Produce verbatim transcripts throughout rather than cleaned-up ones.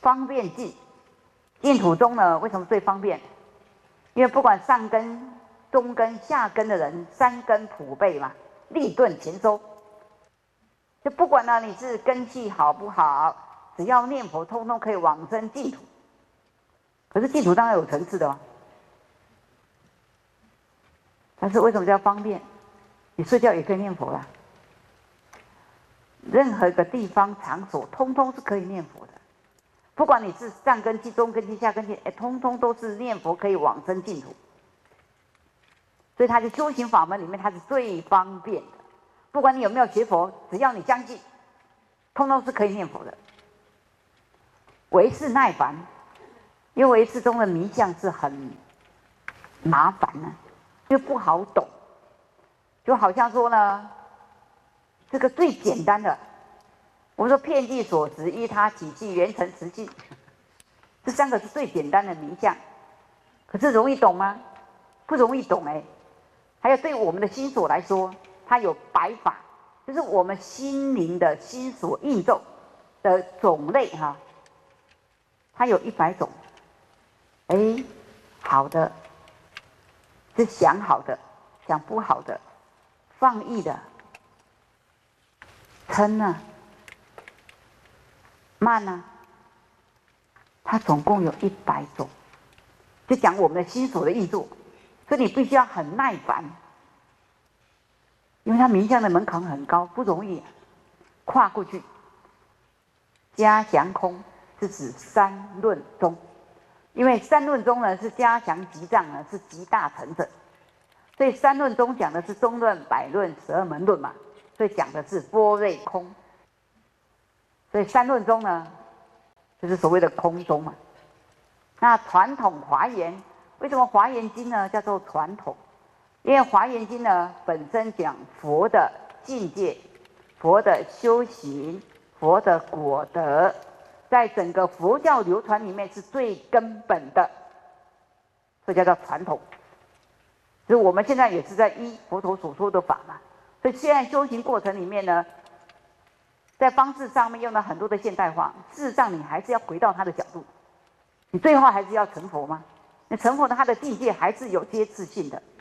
方便净。净土宗呢，为什么最方便？因为不管上根、中根、下根的人，三根普被嘛，立顿前收。就不管呢你是根气好不好，只要念佛，通通可以往生净土。可是净土当然有层次的嘛。但是为什么叫方便？你睡觉也可以念佛啦。任何一个地方场所，通通是可以念佛的。不管你是上根基、中根基、下根基，哎，通通都是念佛可以往生净土。所以它的修行法门里面，它是最方便的。不管你有没有学佛，只要你相信，通通是可以念佛的。唯是耐烦，因为唯识中的迷相是很麻烦呢、啊，又不好懂。就好像说呢，这个最简单的，我们说遍计所识，依他起系，缘成实性，这三个是最简单的迷相。可是容易懂吗？不容易懂哎、欸。还有对我们的心所来说，它有百法，就是我们心灵的心所应咒的种类哈，它有一百种。哎，好的是想好的，想不好的。放逸的、嗔啊、慢啊，它总共有一百种，就讲我们的心所的运作，所以你必须要很耐烦，因为它冥想的门槛很高，不容易跨过去。嘉祥空是指三论宗，因为三论宗呢是嘉祥集藏呢是集大成者。所以三论中讲的是中论、百论、十二门论嘛，所以讲的是般若空。所以三论中呢，就是所谓的空宗嘛。那传统华严，为什么华严经呢叫做传统？因为华严经呢本身讲佛的境界、佛的修行、佛的果德，在整个佛教流传里面是最根本的，所以叫做传统。所以我们现在也是在依佛陀所说的法嘛，所以现在修行过程里面呢，在方式上面用了很多的现代化，事实上你还是要回到他的角度，你最后还是要成佛吗？那成佛的他的境界还是有阶次性的。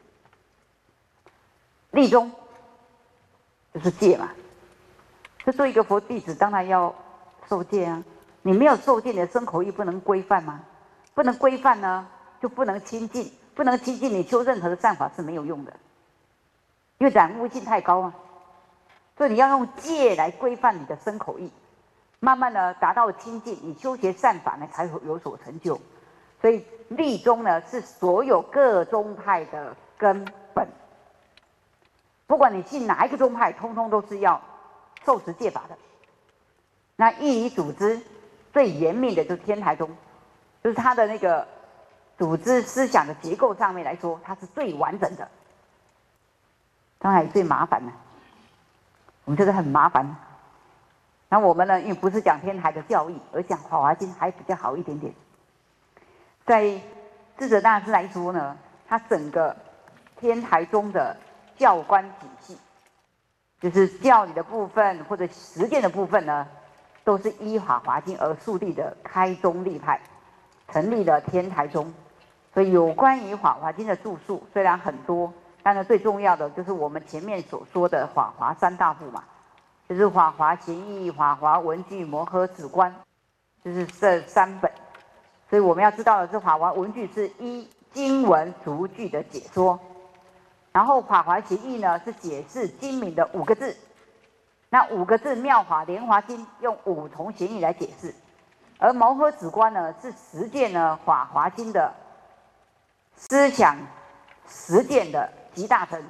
立宗就是戒嘛，就做一个佛弟子当然要受戒啊，你没有受戒，你的身口意不能规范吗？不能规范呢，就不能亲近。不能亲近，你修任何的善法是没有用的，因为染污性太高啊。所以你要用戒来规范你的身口意，慢慢的达到清净，你修学善法呢才会有所成就。所以立宗呢是所有各宗派的根本，不管你信哪一个宗派，通通都是要受持戒法的。那依理组织最严密的就是天台宗，就是他的那个。组织思想的结构上面来说，它是最完整的，当然也最麻烦的。我们这个很麻烦。那我们呢，因为不是讲天台的教义，而讲《华华经》还比较好一点点。在智者大师来说呢，他整个天台宗的教官体系，就是教理的部分或者实践的部分呢，都是依《华华经》而树立的开宗立派，成立了天台宗。所以有关于《法华经》的著述虽然很多，但是最重要的就是我们前面所说的法华三大部嘛，就是法华贤义、法华文具、摩诃止观，就是这三本。所以我们要知道的是，法华文具是依经文逐句的解说，然后法华贤义呢是解释经名的五个字，那五个字妙法莲华经用五重贤义来解释，而摩诃止观呢是实践呢法华经的思想实践的集大成。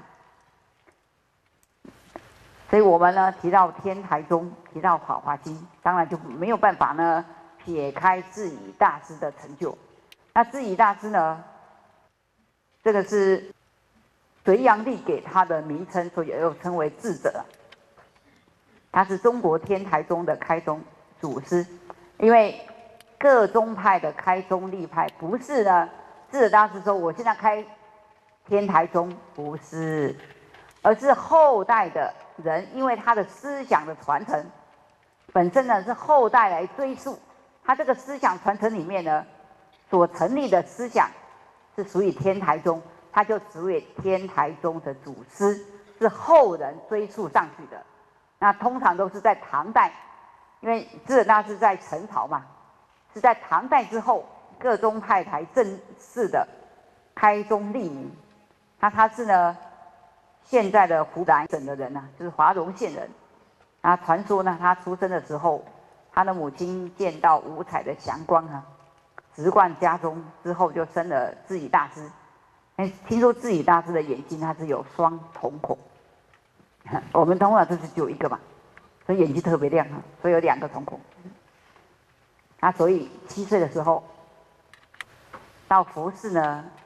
所以我们呢提到天台宗，提到法华经，当然就没有办法呢撇开智以大师的成就。那智以大师呢，这个是隋炀帝给他的名称，所以也有称为智者。他是中国天台宗的开宗祖师，因为各宗派的开宗立派不是呢，智者大师说我现在开天台宗，不是，而是后代的人因为他的思想的传承，本身呢是后代来追溯， 他这个思想传承里面呢，所成立的思想是属于天台宗，他就职为天台宗的祖师，是后人追溯上去的。那通常都是在唐代，因为智者大师在陈朝嘛，是在唐代之后，各宗派才正式的开宗立名。那他是呢，现在的湖南省的人啊，就是华容县人。啊，传说呢，他出生的时候，他的母亲见到五彩的祥光啊，直贯家中之后，就生了智以大师。哎，听说智以大师的眼睛它是有双瞳孔，我们通常都是只有一个嘛，所以眼睛特别亮啊，所以有两个瞳孔。他所以七岁的时候到佛寺呢